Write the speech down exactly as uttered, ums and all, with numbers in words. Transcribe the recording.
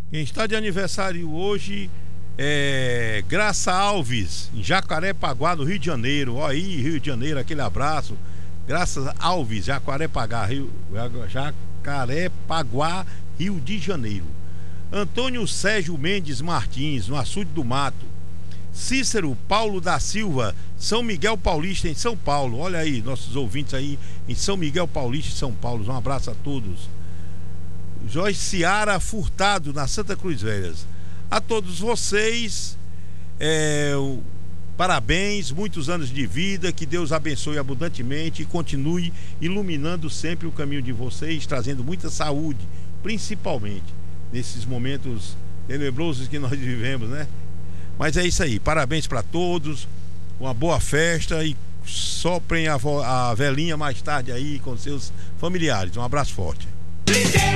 Quem está de aniversário hoje é Graça Alves, em Jacarepaguá, no Rio de Janeiro. Ó aí, Rio de Janeiro, aquele abraço. Graça Alves, Jacarepaguá, Rio, Jacarepaguá, Rio de Janeiro. Antônio Sérgio Mendes Martins, no Açude do Mato. Cícero Paulo da Silva, São Miguel Paulista, em São Paulo. Olha aí, nossos ouvintes aí em São Miguel Paulista, em São Paulo. Um abraço a todos. Joyce Ciara Furtado, na Santa Cruz Velhas. A todos vocês, é, parabéns, muitos anos de vida, que Deus abençoe abundantemente e continue iluminando sempre o caminho de vocês, trazendo muita saúde, principalmente nesses momentos tenebrosos que nós vivemos, né? Mas é isso aí, parabéns para todos, uma boa festa e soprem a, a velhinha mais tarde aí com seus familiares. Um abraço forte.